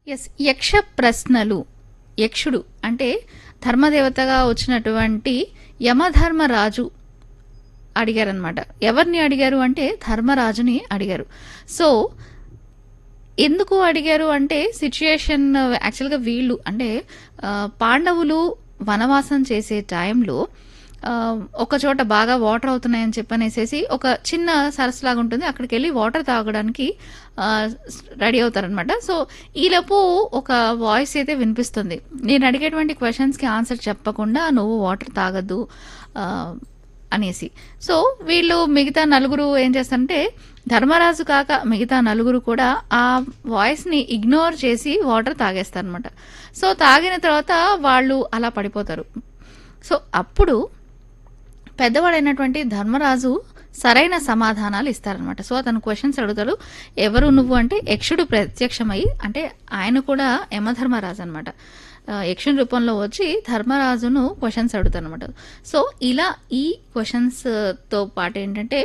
Yes. యక్ష ప్రశ్నలు. యక్షుడు అంటే ధర్మదేవతగా వచ్చినటువంటి యమధర్మరాజు అడిగారనమాట. ఎవరిని అడిగారు అంటే ధర్మరాజుని అడిగారు. సో ఎందుకు అడిగారు అంటే సిచ్యుయేషన్ యాక్చువల్గా వీళ్ళు అంటే పాండవులు వనవాసం చేసే టైంలో ఒక చోట బాగా వాటర్ అవుతున్నాయని చెప్పనేసేసి ఒక చిన్న సరస్సు లాగా ఉంటుంది, అక్కడికి వెళ్ళి వాటర్ తాగడానికి రెడీ అవుతారనమాట. సో ఈలోపు ఒక వాయిస్ అయితే వినిపిస్తుంది, నేను అడిగేటువంటి క్వశ్చన్స్కి ఆన్సర్ చెప్పకుండా నువ్వు వాటర్ తాగద్దు అనేసి. సో వీళ్ళు మిగతా నలుగురు ఏం చేస్తారంటే ధర్మరాజు కాక మిగతా నలుగురు కూడా ఆ వాయిస్ని ఇగ్నోర్ చేసి వాటర్ తాగేస్తారనమాట. సో తాగిన తర్వాత వాళ్ళు అలా పడిపోతారు. సో అప్పుడు పెద్దవాడైనటువంటి ధర్మరాజు సరైన సమాధానాలు ఇస్తారనమాట. సో అతను క్వశ్చన్స్ అడుగుతాడు. ఎవరు నువ్వు అంటే యక్షుడు ప్రత్యక్షమై, అంటే ఆయన కూడా యమధర్మరాజు అనమాట, యక్షుని రూపంలో వచ్చి ధర్మరాజును క్వశ్చన్స్ అడుగుతారు అనమాట. సో ఇలా ఈ క్వశ్చన్స్తో పాటు ఏంటంటే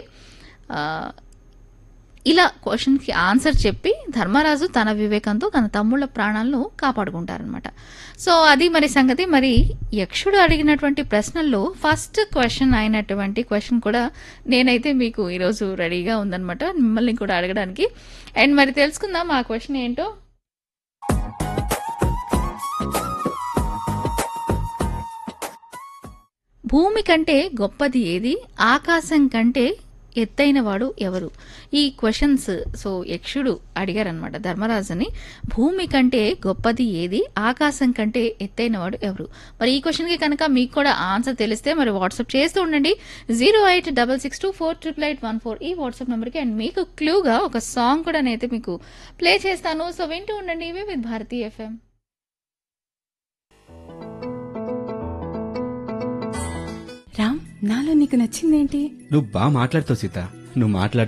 ఇలా క్వశ్చన్కి ఆన్సర్ చెప్పి ధర్మరాజు తన వివేకంతో తన తమ్ముళ్ళ ప్రాణాలను కాపాడుకుంటారనమాట. సో అది మరి సంగతి. మరి యక్షుడు అడిగినటువంటి ప్రశ్నల్లో ఫస్ట్ క్వశ్చన్ అయినటువంటి క్వశ్చన్ కూడా నేనైతే మీకు ఈరోజు రెడీగా ఉందనమాట, మిమ్మల్ని కూడా అడగడానికి. అండ్ మరి తెలుసుకుందాం ఆ క్వశ్చన్ ఏంటో. భూమి కంటే గొప్పది ఏది, ఆకాశం కంటే ఎత్తైనవాడు ఎవరు? ఈ క్వశ్చన్స్ సో యక్షుడు అడిగారనమాట ధర్మరాజుని. భూమి కంటే గొప్పది ఏది, ఆకాశం కంటే ఎత్తైనవాడు ఎవరు? మరి ఈ క్వశ్చన్కి కనుక మీకు కూడా ఆన్సర్ తెలిస్తే మరి వాట్సాప్ చేస్తూ ఉండండి 08662488814 ఈ వాట్సాప్ నెంబర్కి. అండ్ మీకు క్లూగా ఒక సాంగ్ కూడా నేనైతే మీకు ప్లే చేస్తాను. సో వింటూ ఉండండి విత్ భారతీ ఎఫ్ఎం. రామ్, నాలో నీకు నచ్చిందేంటి? నువ్వు బాగా మాట్లాడుతావు సీత. నువ్వు